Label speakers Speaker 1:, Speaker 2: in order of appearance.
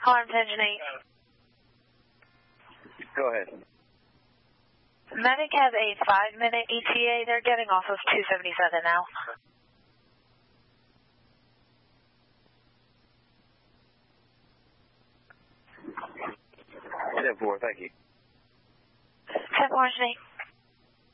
Speaker 1: Alarm Engine 8.
Speaker 2: Go ahead.
Speaker 1: Medic has a 5-minute ETA. They're getting off of 277 now.
Speaker 2: 10-4, thank you.
Speaker 1: 10-4, Engine 8.